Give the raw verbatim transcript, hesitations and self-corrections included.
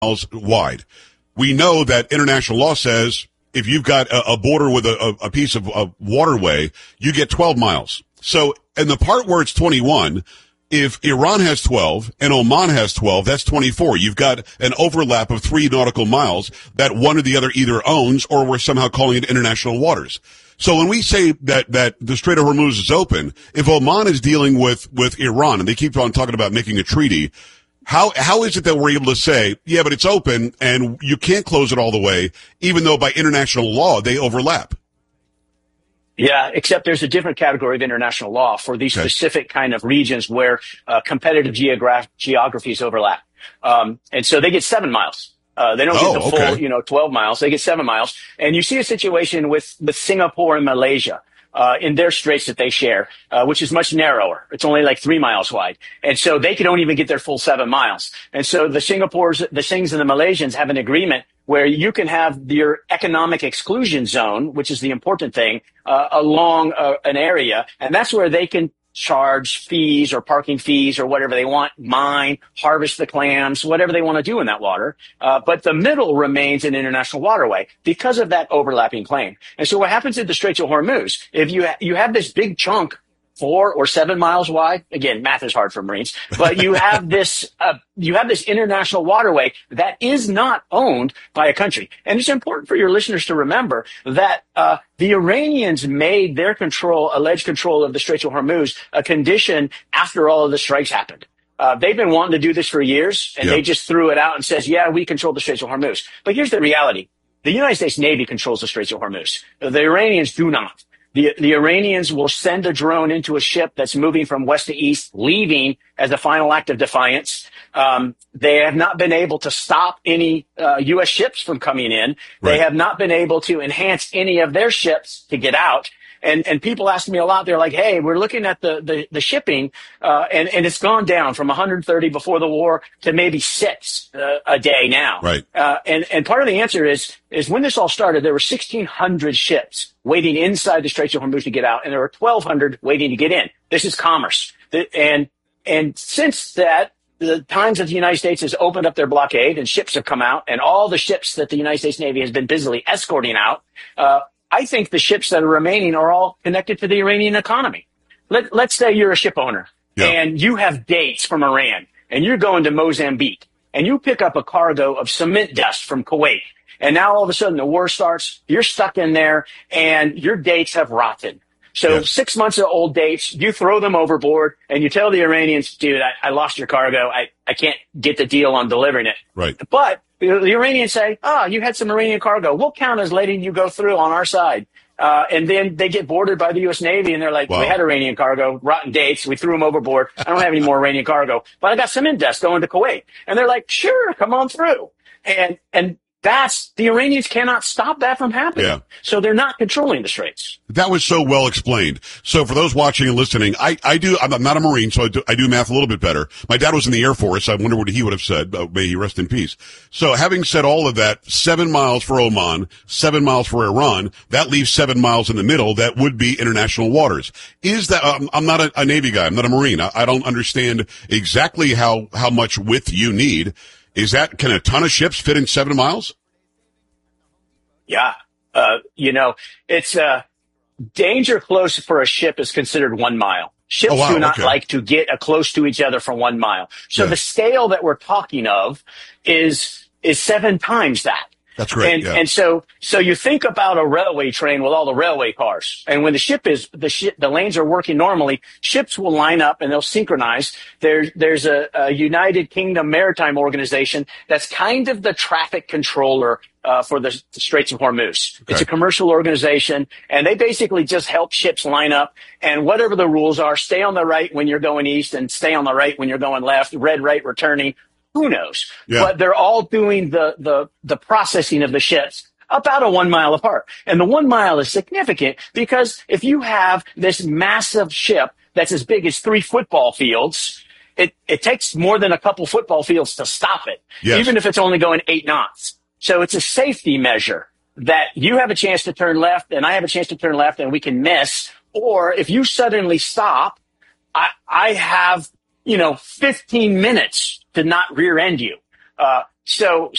miles wide. We know that international law says if you've got a, a border with a, a piece of a waterway, you get twelve miles. So in the part where it's twenty-one, if Iran has twelve and Oman has twelve, that's twenty-four. You've got an overlap of three nautical miles that one or the other either owns or we're somehow calling it international waters. So when we say that, that the Strait of Hormuz is open, if Oman is dealing with, with Iran and they keep on talking about making a treaty, how, how is it that we're able to say, yeah, but it's open and you can't close it all the way, even though by international law they overlap? Yeah, except there's a different category of international law for these okay. specific kind of regions where uh, competitive geograph- geographies overlap. Um, and so they get seven miles. Uh, they don't oh, get the okay. full, you know, twelve miles. They get seven miles. And you see a situation with, with Singapore and Malaysia. Uh, in their straits that they share, uh, which is much narrower. It's only like three miles wide. And so they can don't even get their full seven miles. And so the Singapores, the Sings and the Malaysians have an agreement where you can have your economic exclusion zone, which is the important thing, uh, along uh, an area. And that's where they can charge fees or parking fees or whatever they want, mine, harvest the clams, whatever they want to do in that water. Uh, but the middle remains an international waterway because of that overlapping claim. And so what happens at the Straits of Hormuz, if you, ha- you have this big chunk four or seven miles wide. Again, math is hard for Marines, but you have this, uh, you have this international waterway that is not owned by a country. And it's important for your listeners to remember that, uh, the Iranians made their control, alleged control of the Straits of Hormuz a condition after all of the strikes happened. Uh, they've been wanting to do this for years, and yep. they just threw it out and says, yeah, we control the Straits of Hormuz. But here's the reality. The United States Navy controls the Straits of Hormuz. The Iranians do not. The, the Iranians will send a drone into a ship that's moving from west to east, leaving as a final act of defiance. Um, they have not been able to stop any uh, U S ships from coming in. Right. They have not been able to enhance any of their ships to get out. And, and people ask me a lot. They're like, hey, we're looking at the, the, the shipping, uh, and, and it's gone down from one hundred thirty before the war to maybe six uh, a day now. Right. Uh, and, and part of the answer is, is when this all started, there were sixteen hundred ships waiting inside the Straits of Hormuz to get out, and there were twelve hundred waiting to get in. This is commerce. And, and since that, the times that the United States has opened up their blockade and ships have come out, and all the ships that the United States Navy has been busily escorting out, uh, I think the ships that are remaining are all connected to the Iranian economy. Let, let's say you're a ship owner yeah. and you have dates from Iran and you're going to Mozambique and you pick up a cargo of cement dust from Kuwait. And now all of a sudden the war starts, you're stuck in there and your dates have rotted. So yes. six months of old dates, you throw them overboard and you tell the Iranians, dude, I, I lost your cargo. I, I can't get the deal on delivering it. Right. But the Iranians say, oh, you had some Iranian cargo. We'll count as letting you go through on our side. Uh, and then they get boarded by the U S Navy and they're like, wow. we had Iranian cargo, rotten dates. We threw them overboard. I don't have any more Iranian cargo, but I got some index going to Kuwait. And they're like, sure, come on through. And, and that's, the Iranians cannot stop that from happening. Yeah. So they're not controlling the straits. That was so well explained. So for those watching and listening, I, I do, I'm not a Marine, so I do, I do math a little bit better. My dad was in the Air Force. I wonder what he would have said. Uh, may he rest in peace. So having said all of that, seven miles for Oman, seven miles for Iran, that leaves seven miles in the middle. That would be international waters. Is that, um, I'm not a, a Navy guy. I'm not a Marine. I, I don't understand exactly how, how much width you need. Is that, can a ton of ships fit in seven miles? Yeah. Uh, you know, it's, uh, danger close for a ship is considered one mile. Ships oh, wow, do not okay. like to get a close to each other for one mile. So yeah. the scale that we're talking of is, is seven times that. That's great. And, yeah. and so, so you think about a railway train with all the railway cars. And when the ship is, the ship, the lanes are working normally, ships will line up and they'll synchronize. There's, there's a, a United Kingdom Maritime Organization that's kind of the traffic controller, uh, for the, the Straits of Hormuz. Okay. It's a commercial organization and they basically just help ships line up and whatever the rules are, stay on the right when you're going east and stay on the right when you're going left, red right returning. Who knows? Yeah. But they're all doing the, the, the processing of the ships about a one mile apart. And the one mile is significant because if you have this massive ship that's as big as three football fields, it, it takes more than a couple football fields to stop it, yes. even if it's only going eight knots. So it's a safety measure that you have a chance to turn left and I have a chance to turn left and we can miss. Or if you suddenly stop, I, I have, you know, fifteen minutes to not rear end you. Uh, so,